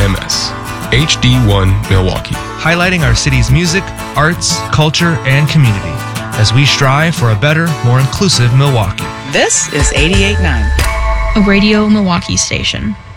WIMS, HD1 Milwaukee. Highlighting our city's music, arts, culture, and community as we strive for a better, more inclusive Milwaukee. This is 88.9, a Radio Milwaukee station.